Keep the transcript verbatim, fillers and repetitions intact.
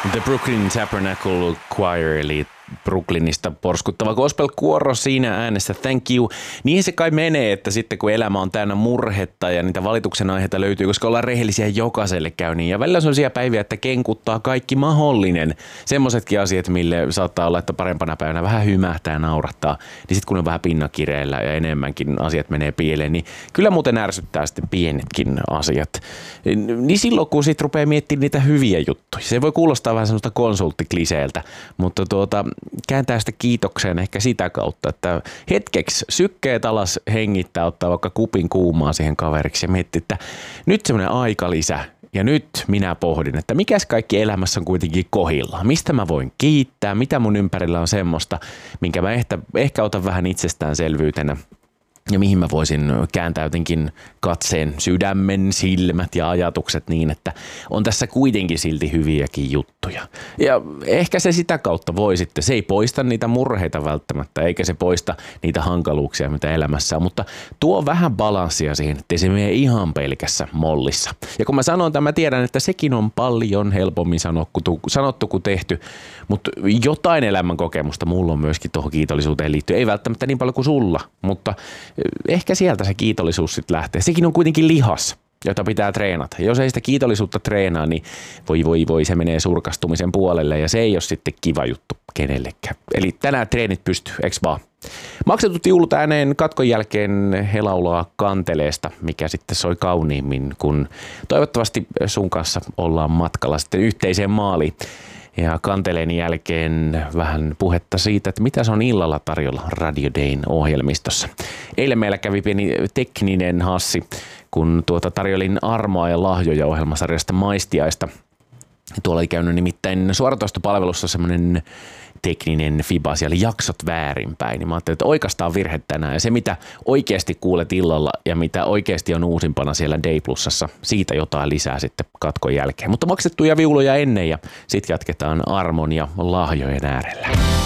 The Brooklyn Tabernacle Choir, eli Brooklynista porskuttava gospel-kuoro siinä äänessä Thank You. Niin se kai menee, että sitten kun elämä on täynnä murhetta ja niitä valituksen aiheita löytyy, koska ollaan rehellisiä, jokaiselle käy niin. Ja välillä on sellaisia päiviä, että kenkuttaa kaikki mahdollinen. Semmoisetkin asiat, mille saattaa olla, että parempana päivänä vähän hymähtää ja naurattaa. Niin sitten kun on vähän pinnakireillä ja enemmänkin asiat menee pieleen, niin kyllä muuten ärsyttää sitten pienetkin asiat. Niin silloin, kun sitten rupeaa miettimään niitä hyviä juttuja. Se voi kuulostaa vähän semmoista konsulttikliseeltä, mutta tuota... kääntää sitä kiitokseen ehkä sitä kautta, että hetkeksi sykkeet alas, hengittää, ottaa vaikka kupin kuumaa siihen kaveriksi ja miettii, että nyt semmoinen aikalisä ja nyt minä pohdin, että mikäs kaikki elämässä on kuitenkin kohilla. Mistä mä voin kiittää, mitä mun ympärillä on semmoista, minkä mä ehkä, ehkä otan vähän itsestäänselvyytenä. Ja mihin mä voisin kääntää jotenkin katseen, sydämen, silmät ja ajatukset niin, että on tässä kuitenkin silti hyviäkin juttuja. Ja ehkä se sitä kautta voi sitten, se ei poista niitä murheita välttämättä, eikä se poista niitä hankaluuksia, mitä elämässä on, mutta tuo vähän balanssia siihen, ettei se mene ihan pelkässä mollissa. Ja kun mä sanon tämän, mä tiedän, että sekin on paljon helpommin sanottu kuin tehty, mutta jotain elämän kokemusta mulla on myöskin tuohon kiitollisuuteen liittyen. Ei välttämättä niin paljon kuin sulla, mutta ehkä sieltä se kiitollisuus sitten lähtee. Sekin on kuitenkin lihas, jota pitää treenata. Jos ei sitä kiitollisuutta treenaa, niin voi voi voi, se menee surkastumisen puolelle ja se ei ole sitten kiva juttu kenellekään. Eli tänään treenit pystyy, eks vaan? Maksetut juulut ääneen katkon jälkeen he laulaa Kanteleesta, mikä sitten soi kauniimmin, kun toivottavasti sun kanssa ollaan matkalla sitten yhteiseen maaliin. Ja Kanteleen jälkeen vähän puhetta siitä, että mitä se on illalla tarjolla Radio Dayn ohjelmistossa. Eilen meillä kävi pieni tekninen hassi, kun tuota tarjolin armoa ja lahjoja ohjelmasarjasta Maistiaista. Tuolla oli käynyt nimittäin suoratoistopalvelussa semmoinen tekninen fiba, siellä jaksot väärinpäin. Niin mä ajattelin, että oikastaan virhe tänään. Ja se, mitä oikeasti kuulet illalla ja mitä oikeasti on uusimpana siellä Day Plusassa, siitä jotain lisää sitten katkon jälkeen. Mutta maksettuja viuluja ennen ja sitten jatketaan armon ja lahjojen äärellä.